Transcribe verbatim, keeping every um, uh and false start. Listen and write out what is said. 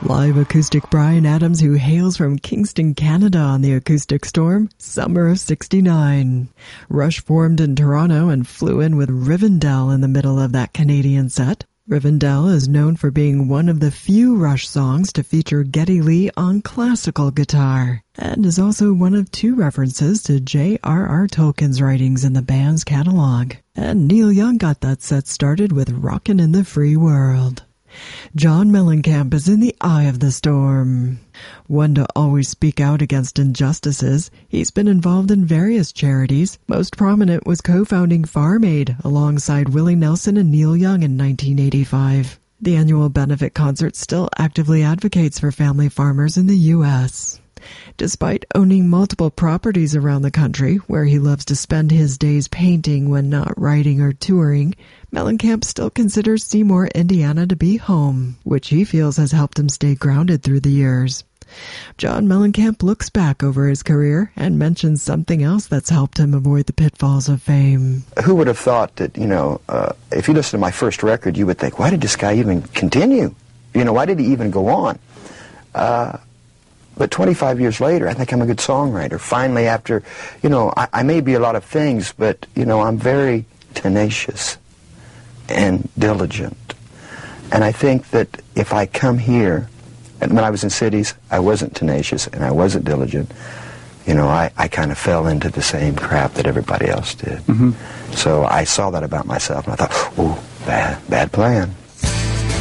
Live acoustic Bryan Adams, who hails from Kingston, Canada on the Acoustic Storm, summer of sixty-nine. Rush formed in Toronto and flew in with Rivendell in the middle of that Canadian set. Rivendell is known for being one of the few Rush songs to feature Geddy Lee on classical guitar, and is also one of two references to J R R Tolkien's writings in the band's catalog. And Neil Young got that set started with Rockin' in the Free World. John Mellencamp is in the eye of the storm. One to always speak out against injustices, he's been involved in various charities. Most prominent was co-founding Farm Aid alongside Willie Nelson and Neil Young in nineteen eighty-five. The annual benefit concert still actively advocates for family farmers in the U S Despite owning multiple properties around the country, where he loves to spend his days painting when not writing or touring, Mellencamp still considers Seymour, Indiana to be home, which he feels has helped him stay grounded through the years. John Mellencamp looks back over his career and mentions something else that's helped him avoid the pitfalls of fame. Who would have thought that, you know, uh, if you listen to my first record, you would think, why did this guy even continue? You know, why did he even go on? Uh... But twenty-five years later, I think I'm a good songwriter. Finally, after, you know, I, I may be a lot of things, but, you know, I'm very tenacious and diligent. And I think that if I come here, and when I was in cities, I wasn't tenacious and I wasn't diligent. You know, I, I kind of fell into the same crap that everybody else did. Mm-hmm. So I saw that about myself, and I thought, oh, bad, bad plan.